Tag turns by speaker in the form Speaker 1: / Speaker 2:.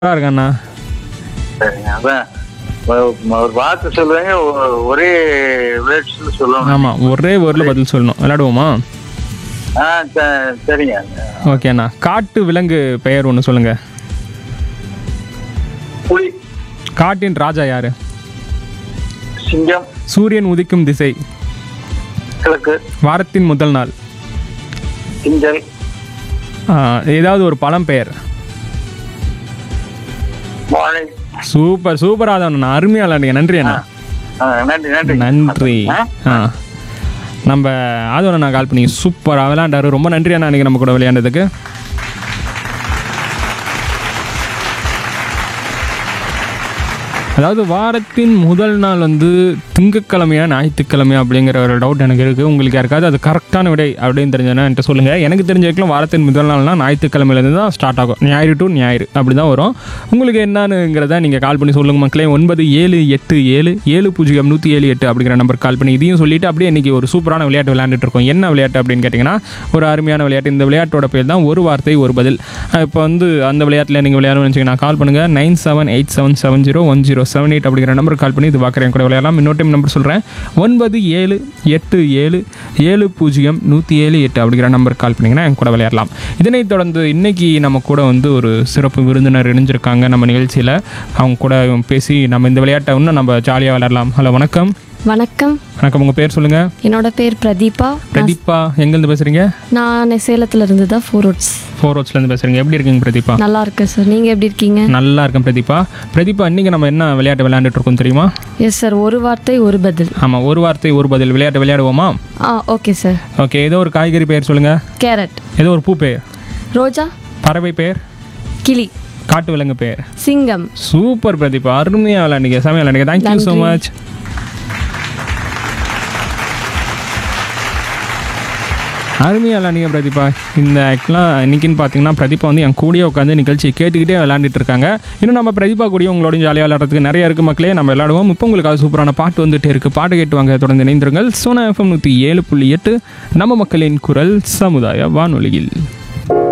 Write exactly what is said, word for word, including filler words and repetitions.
Speaker 1: சூப்பரா இருக்கண்ணா.
Speaker 2: சரிங்க. அதான் ஒ- ஒரு வார்த்தை சொல்லுவாங்க, ஒ- ஒரே வேர்ட்ஸ்ல சொல்லுவாங்க.
Speaker 1: ஆமா, ஒரே வேர்டில் பதில் சொல்லணும். விளையாடுவோமா?
Speaker 2: ஆ ச- சரிங்க.
Speaker 1: ஓகேண்ணா. காட்டு விலங்கு பெயர் ஒன்று சொல்லுங்க.
Speaker 2: புலி,
Speaker 1: காட்டின் ராஜா யாரு?
Speaker 2: சிங்கம்,
Speaker 1: சூரியன் உதிக்கும் திசை.
Speaker 2: கிழக்கு,
Speaker 1: வாரத்தின் முதல் நாள்.
Speaker 2: திங்கள்,
Speaker 1: ஆ, ஏதாவது ஒரு பழம் பெயர்.
Speaker 2: வாழை.
Speaker 1: சூப்பர் சூப்பராக தான் அருமையாக விளையாடுங்க. நன்றி அண்ணா.
Speaker 2: ஆ, நன்றி நன்றி
Speaker 1: நன்றி.
Speaker 2: ஆ?
Speaker 1: ஆ நம்ம ஆதவன் அண்ணா கால் பண்ணி சூப்பராக விளையாண்டாரு. ரொம்ப நன்றி அண்ணா இன்னைக்கு நம்ம கூட விளையாண்டதுக்கு. அதாவது வாரத்தின் முதல் நாள் வந்து திங்கக்கிழமையா ஞாயிற்றுக்கிழமையா அப்படிங்கிற ஒரு டவுட் எனக்கு இருக்குது. உங்களுக்கு யாருக்காவது அது கரெக்டான விடை அப்படின்னு தெரிஞ்சதுன்னா என்கிட்ட சொல்லுங்கள். எனக்கு தெரிஞ்ச வரைக்கும் வாரத்தின் முதல் நாள்னா ஞாயிற்றுக்கிழமையிலேருந்து தான் ஸ்டார்ட் ஆகும். ஞாயிறு டு ஞாயிறு அப்படி தான் வரும். உங்களுக்கு என்னங்கிறத நீங்கள் கால் பண்ணி சொல்லுங்கள் மக்களே. ஒன்பது ஏழு எட்டு ஏழு ஏழு பூஜ்ஜியம் நூற்றி ஏழு எட்டு அப்படிங்கிற நம்பர் கால் பண்ணி இதையும் சொல்லிவிட்டு அப்படியே இன்றைக்கி ஒரு சூப்பரான விளையாட்டு விளையாண்டுட்டு இருக்கோம். என்ன விளையாட்டு அப்படின்னு கேட்டிங்கன்னா ஒரு அருமையான விளையாட்டு. இந்த விளையாட்டோட பேர் தான் ஒரு வார்த்தை ஒரு பதில். இப்போ வந்து அந்த விளையாட்டில் நீங்கள் விளையாடணும்னு வச்சுக்கோங்க, கால் பண்ணுங்கள் nine seven eight seven seven zero one zero seven eight அப்படிங்கிற நம்பர் கால் பண்ணி இது பார்க்குறேன் கூட விளையாடலாம். இன்னொரு டைம் நம்பர் சொல்கிறேன், ஒன்பது ஏழு எட்டு ஏழு ஏழு பூஜ்ஜியம் நூற்றி ஏழு எட்டு அப்படிங்கிற நம்பர் கால் பண்ணிங்கன்னா என் கூட விளையாடலாம். இதனைத் தொடர்ந்து இன்றைக்கி நம்ம கூட வந்து ஒரு சிறப்பு விருந்தினர் இணைஞ்சிருக்காங்க நம்ம நிகழ்ச்சியில். அவங்க கூட பேசி நம்ம இந்த விளையாட்டை இன்னும் நம்ம ஜாலியாக விளையாடலாம். ஹலோ, வணக்கம்.
Speaker 3: வணக்கம்.
Speaker 1: வணக்கம். உங்கள் பேர் சொல்லுங்கள்.
Speaker 3: என்னோட பேர் பிரதீபா.
Speaker 1: பிரதீபா எங்கேருந்து பேசுகிறீங்க?
Speaker 3: நான் சேலத்துல இருந்து தான் ஃபோர் ரோட்ஸ்.
Speaker 1: ஃபோர் ரோட்ஸ்லேருந்து பேசுகிறீங்க. எப்படி இருக்கீங்க பிரதீபா?
Speaker 3: நல்லா இருக்கேன் சார். நீங்கள் எப்படி இருக்கீங்க?
Speaker 1: நல்லா இருக்கேன் பிரதீபா. பிரதீபா, இன்றைக்கி நம்ம என்ன விளையாட்டு விளையாண்டுட்டு இருக்கோம் தெரியுமா?
Speaker 3: எஸ் சார், ஒரு வார்த்தை ஒரு பதில்.
Speaker 1: ஆமாம், ஒரு வார்த்தை ஒரு பதில் விளையாட்டு விளையாடுவோமா?
Speaker 3: ஆ ஓகே சார்.
Speaker 1: ஓகே. ஏதோ ஒரு காய்கறி பெயர் சொல்லுங்கள்.
Speaker 3: கேரட்.
Speaker 1: ஏதோ ஒரு பூ பெயர்.
Speaker 3: ரோஜா.
Speaker 1: பறவை பெயர்.
Speaker 3: கிளி.
Speaker 1: காட்டு விலங்கு பெயர்.
Speaker 3: சிங்கம்.
Speaker 1: சூப்பர் பிரதீபா, அருமையாக விளையாடுங்க, செமையாக விளையாடுங்க. Thank you so much. அருமையாக விளையாடுங்க பிரதீபா. இந்த ஆக்சுவலாக இன்றைக்கின்னு பார்த்தீங்கன்னா பிரதீபா வந்து என் கூடயே உட்காந்து நிகழ்ச்சியை கேட்டுக்கிட்டே விளையாண்டுட்டு இருக்காங்க. இன்னும் நம்ம பிரதீபா கூடயும் உங்களோட ஜாலியாக விளையாடுறதுக்கு நிறைய இருக்குது மக்களே. நம்ம விளையாடுவோம். இப்போ உங்களுக்கு அது சூப்பரான பாட்டு வந்துகிட்டே இருக்குது. பாட்டு கேட்டு வாங்க, தொடர்ந்து இணைந்திருங்கள். சோனா எஃப்எம் நூற்றி ஏழு புள்ளி எட்டு நம்ம மக்களின் குரல் சமுதாய வானொலியில்.